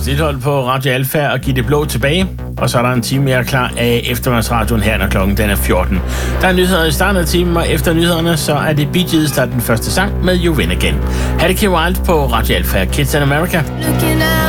Første Hit på Radio Alfa og Giv det blå tilbage. Og så er der en time mere klar af eftermiddagsradioen her, når klokken den er 14. Der er nyheder i starten af timen, og efter nyhederne, så er det Bee Gees, der er den første sang med You Win Again. Her er det Kim Wilde på Radio Alfa, Kids in America.